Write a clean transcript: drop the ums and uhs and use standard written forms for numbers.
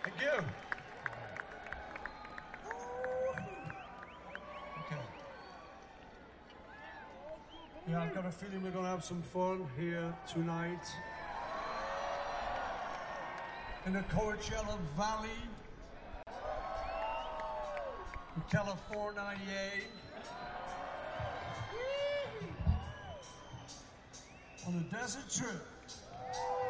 Thank you. Okay. Yeah, I've got a feeling we're going to have some fun here tonight in the Coachella Valley, in California. On a desert trip.